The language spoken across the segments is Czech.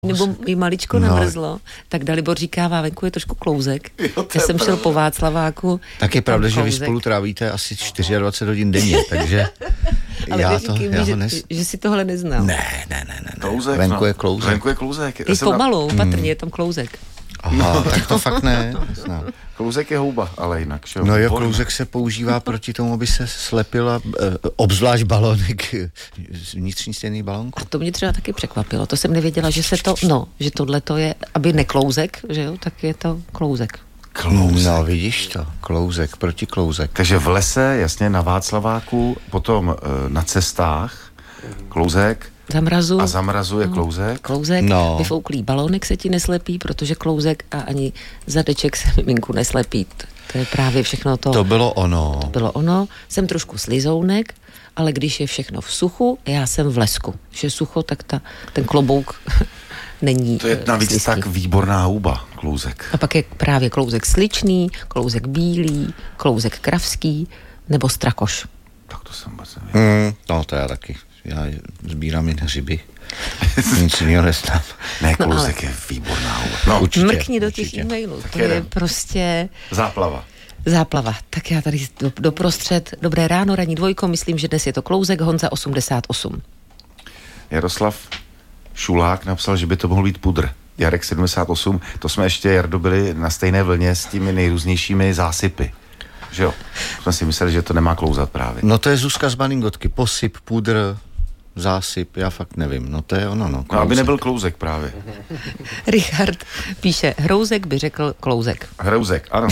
nebo i maličko namrzlo, tak Dalibor říká, venku je trošku klouzek. Já jsem šel po Václaváku. Tak je pravda, že vy spolu trávíte asi 24 hodin denně, takže ale že si tohle neznal. Ne. Klouzek, venku je klouzek. Venku je klouzek. I pomalu, patrně je tam klouzek. Aha, tak to fakt ne. Klouzek je houba, ale jinak. Že? No jo, klouzek se používá proti tomu, aby se slepila obzvlášť balonek, vnitřní stěnný balonku. A to mě třeba taky překvapilo. To jsem nevěděla, že že tohle to je, aby neklouzek, že jo, tak je to klouzek. Klouzek. No vidíš to, klouzek proti klouzek. Takže v lese, jasně, na Václaváku, potom na cestách, klouzek. Zamrazu. A zamrazuje klouzek. Klouzek, vyfouklý balónek se ti neslepí, protože klouzek a ani zadeček se miminku neslepí. To je právě všechno to. To bylo ono. Jsem trošku slizounek, ale když je všechno v suchu, já jsem v lesku. Když je sucho, tak ten klobouk není. To je navíc slizký. tak výborná houba, klouzek. A pak je právě klouzek sličný, klouzek bílý, klouzek kravský nebo strakoš. Tak to jsem vůbec nevěděl. No to já taky. Já sbírám jen hřiby. Nic jiného neznám. Ne, klouzek je výborná houba. No, určitě. Mrkni do těch e-mailů. To je prostě... Záplava. Tak já tady doprostřed. Dobré ráno, ranní dvojko. Myslím, že dnes je to klouzek. Honza 88. Jaroslav Šulák napsal, že by to mohl být pudr. Jarek 78. To jsme ještě, Jardo, byli na stejné vlně s těmi nejrůznějšími zásypy. Že jo? Jsme si mysleli, že to nemá klouzat právě. No to je Zuzka z Baningotky. Posyp, pudr, zásyp, já fakt nevím. No to je ono, No aby nebyl klouzek právě. Richard píše, Hrouzek by řekl klouzek. Hrouzek, ano.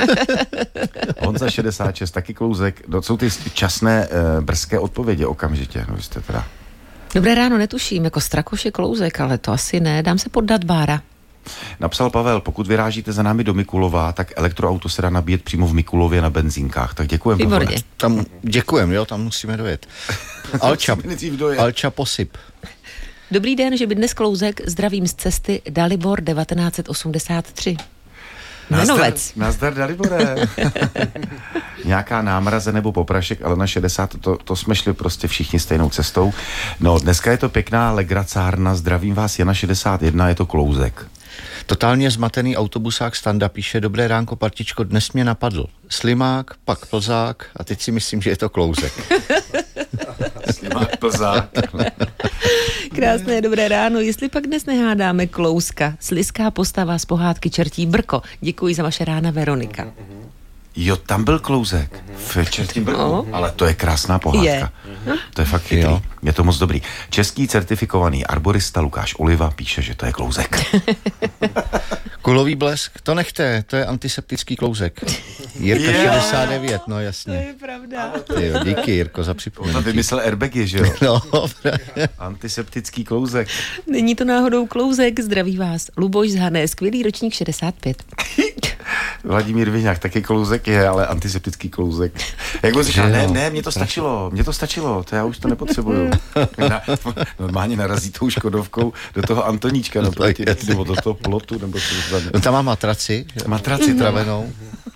Honza 66, taky klouzek. No, jsou ty časné brzké odpovědi okamžitě. No, jste teda... Dobré ráno, netuším, jako strakoš je klouzek, ale to asi ne. Dám se poddat Bára. Napsal Pavel, pokud vyrážíte za námi do Mikulova, tak elektroauto se dá nabíjet přímo v Mikulově na benzínkách. Tak děkujeme. Výborně. Tam děkujeme, jo, tam musíme dojet. Alča posyp. Dobrý den, že by dnes klouzek, zdravím z cesty Dalibor 1983. Jmenovec. Nazdar Dalibore. Nějaká námraze nebo poprašek, ale na 60, to jsme šli prostě všichni stejnou cestou. No, dneska je to pěkná legracárna, zdravím vás, Jana 61, je to klouzek. Totálně zmatený autobusák Standa píše, dobré ránko, partičko, dnes mě napadl Slimák, pak Plzák a teď si myslím, že je to klouzek. Slimák, Plzák. Krásné dobré ráno, jestli pak dnes nehádáme klouzka, slizká postava z pohádky Čertí brko. Děkuji za vaše rána, Veronika. Jo, tam byl klouzek v Čertím brku, ale to je krásná pohádka. To je fakt chytrý, je to moc dobrý. Český certifikovaný arborista Lukáš Oliva píše, že to je klouzek. Kulový blesk, to nechte, to je antiseptický klouzek. Jirka 69, no jasně. To je pravda. Jo, díky, Jirko, za připomenutí. To vymyslel airbagy, že jo? No, antiseptický klouzek. Není to náhodou klouzek, zdraví vás. Luboš z Hané, skvělý ročník 65. Vladimír Viňák, taky klouzek je, ale antiseptický klouzek. Jak on říká, ne, mně to stačilo, to já už to nepotřebuju. Normálně narazí tou Škodovkou do toho Antoníčka naproti, nebo do toho plotu, nebo co to. No tam má matraci travenou.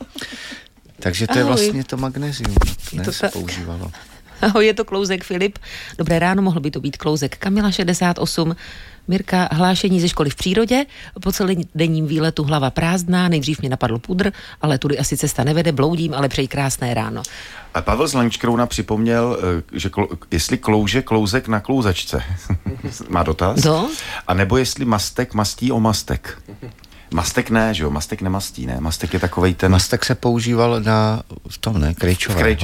Takže to je vlastně to magnézium, ne, se používalo. Ahoj, je to klouzek Filip. Dobré ráno, mohl by to být klouzek Kamila 68. Mirka, hlášení ze školy v přírodě. Po celodenním výletu hlava prázdná, nejdřív mě napadl pudr, ale tudy asi cesta nevede, bloudím, ale přeji krásné ráno. A Pavel z Lančkrouna připomněl, že jestli klouže klouzek na klouzačce. Má dotaz? A nebo jestli mastek mastí o mastek. Mastek ne, že jo? Mastek nemastí, ne? Mastek je takovej ten... Mastek se používal v tom, ne? Krejčové.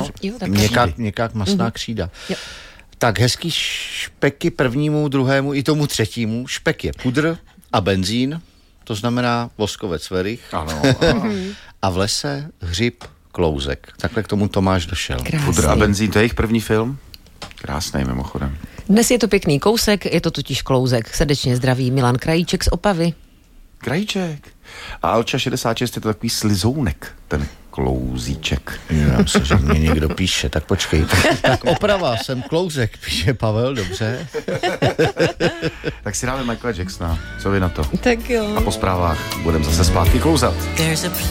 Měkkák masná křída. Jo. Tak hezký špeky prvnímu, druhému i tomu třetímu. Špek je pudr a benzín, to znamená voskovec verich. Ano. A v lese hřib klouzek. Takhle k tomu Tomáš došel. Krásný. Pudr a benzín, to je jejich první film? Krásný mimochodem. Dnes je to pěkný kousek, je to totiž klouzek. Srdečně zdraví Milan Krajíček z Opavy. Krajíček. A Alča 66 je to takový slizounek, ten klouzíček. Já myslím, že mě někdo píše, tak počkej. Tak oprava, jsem klouzek, píše Pavel, dobře. Tak si dáme Michaela Jacksona, co vy na to? Tak jo. A po zprávách budeme zase zpátky klouzat.